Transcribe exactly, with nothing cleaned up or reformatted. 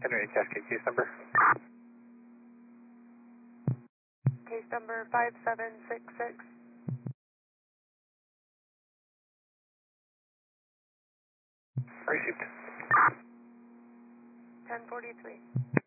Henry Cascade case number. Case number five seven six six. Received. ten forty-three.